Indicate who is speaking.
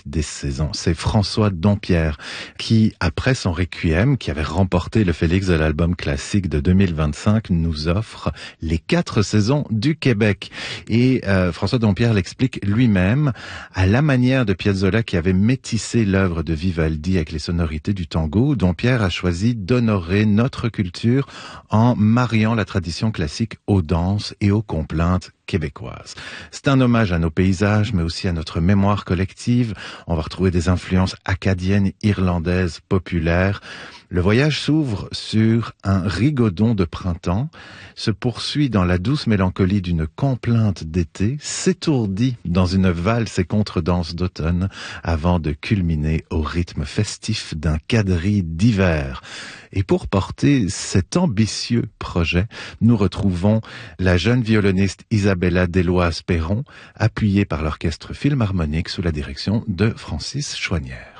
Speaker 1: des saisons. C'est François Dompierre qui, après son Requiem, qui avait remporté le Félix de l'album classique de 2025, nous offre les 4 saisons du Québec. Et François Dompierre l'explique lui-même, à la manière de Piazzolla qui avait métissé l'œuvre de Vivaldi avec les sonorités du tango. Dompierre a choisi d'honorer notre culture en mariant la tradition classique aux danses et aux complaintes québécoises. C'est un hommage à nos paysages, mais aussi à notre mémoire collective. On va retrouver des influences acadiennes, irlandaises, populaires. Le voyage s'ouvre sur un rigodon de printemps, se poursuit dans la douce mélancolie d'une complainte d'été, s'étourdit dans une valse et contredanse d'automne, avant de culminer au rythme festif d'un quadrille d'hiver. Et pour porter cet ambitieux projet, nous retrouvons la jeune violoniste Isabella Deloise-Perron, appuyée par l'orchestre philharmonique sous la direction de Francis Chouanière.